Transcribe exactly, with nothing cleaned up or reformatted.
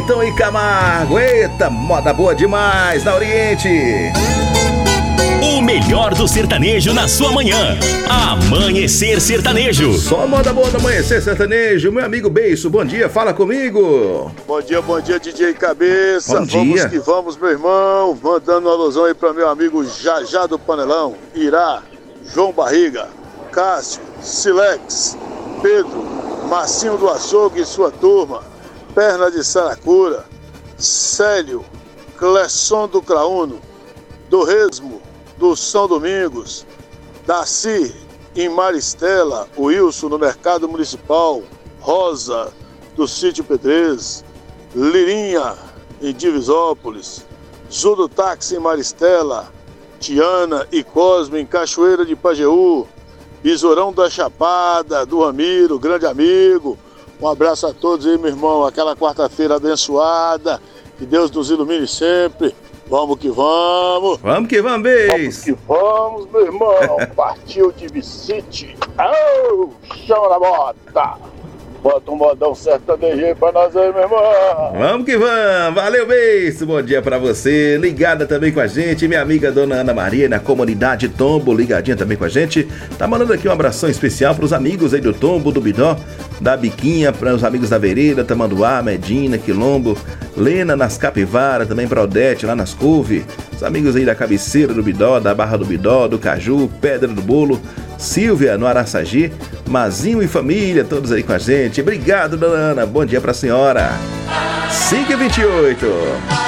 Wellington e Camargo. Eita, moda boa demais na Oriente. O melhor do sertanejo na sua manhã. Amanhecer Sertanejo. Só moda boa do Amanhecer Sertanejo. Meu amigo Beiço, bom dia, fala comigo. Bom dia, bom dia, D J Cabeça. Bom vamos dia. que vamos, meu irmão. Mandando uma alusão aí para meu amigo Jajá do Panelão, Irá, João Barriga, Cássio, Silex, Pedro, Marcinho do Açougue e sua turma, Perna de Saracura, Célio, Clesson do Crauno, do Resmo, do São Domingos, Daci em Maristela, Wilson no Mercado Municipal, Rosa do Sítio Pedrez, Lirinha em Divisópolis, Zudo Táxi em Maristela, Tiana e Cosme em Cachoeira de Pajeú, Besourão da Chapada, do Ramiro, grande amigo. Um abraço a todos aí, meu irmão, aquela quarta-feira abençoada, que Deus nos ilumine sempre. Vamos que vamos. Vamos que vamos, Beiço. Vamos que vamos, meu irmão. Partiu de Vicente. Oh, chama na bota. Bota um modão sertanejo aí pra nós aí, meu irmão. Vamos que vamos. Valeu, Beiço. Bom dia pra você. Ligada também com a gente, minha amiga Dona Ana Maria, na comunidade Tombo, ligadinha também com a gente. Tá mandando aqui um abração especial pros amigos aí do Tombo, do Bidó, da Biquinha, para os amigos da Vereda, Tamanduá, Medina, Quilombo, Lena nas Capivara, também pra Odete lá nas Couve, os amigos aí da Cabeceira do Bidó, da Barra do Bidó, do Caju, Pedra do Bolo, Silvia no Araçagi, Mazinho e família, todos aí com a gente. Obrigado, Dona Ana. Bom dia pra senhora. cinco e vinte e oito.